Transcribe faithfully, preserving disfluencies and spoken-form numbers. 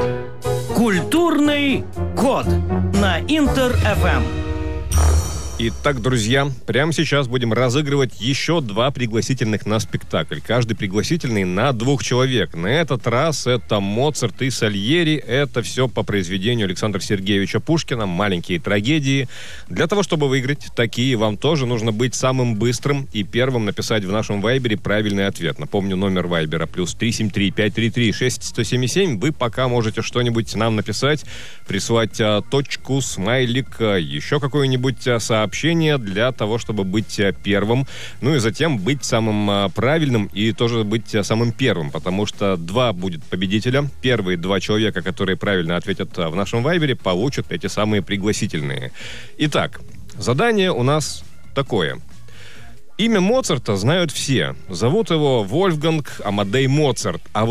Культурный код на Интер-эф эм. Итак, друзья, прямо сейчас будем разыгрывать еще два пригласительных на спектакль. Каждый пригласительный на двух человек. На этот раз это Моцарт и Сальери. Это все по произведению Александра Сергеевича Пушкина «Маленькие трагедии». Для того, чтобы выиграть такие, вам тоже нужно быть самым быстрым и первым написать в нашем вайбере правильный ответ. Напомню, номер вайбера плюс три семь три пять три три шесть сто семь семь. Вы пока можете что-нибудь нам написать, прислать а, точку, смайлик, а, еще какое-нибудь а, сообщение для того, чтобы быть первым, ну и затем быть самым а, правильным и тоже быть а, самым первым, потому что два будет победителя. Первые два человека, которые правильно ответят а, в нашем вайбере, получат эти самые пригласительные. Итак, задание у нас такое. Имя Моцарта знают все. Зовут его Вольфганг Амадей Моцарт. А